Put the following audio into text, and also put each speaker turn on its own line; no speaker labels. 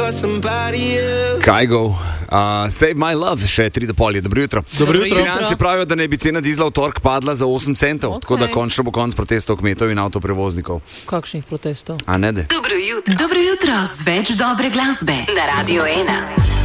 Kajgo, Save My Love, še 3:30. Dobro jutro. Financi pravijo, da ne bi cena dizla v torek padla za 8 centov, tako da končno bo konc protestov kmetov in avtoprevoznikov.
Kakšnih protestov?
A ne de?
Dobro jutro z več dobre glasbe na Radio 1.